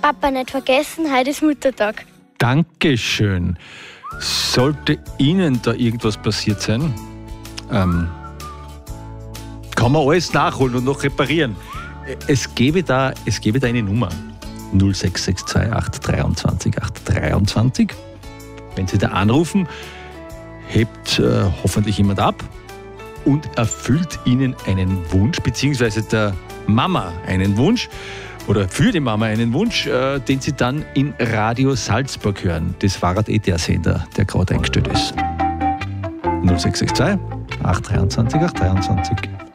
Papa, nicht vergessen, heute ist Muttertag. Dankeschön. Sollte Ihnen da irgendwas passiert sein, kann man alles nachholen und noch reparieren. Es gäbe da eine Nummer. 0662 823 823. Wenn Sie da anrufen, hebt hoffentlich jemand ab und erfüllt Ihnen einen Wunsch, beziehungsweise der Mama einen Wunsch oder für die Mama einen Wunsch, den Sie dann in Radio Salzburg hören. Das war halt der Sender, der gerade eingestellt ist. 0662 823 823.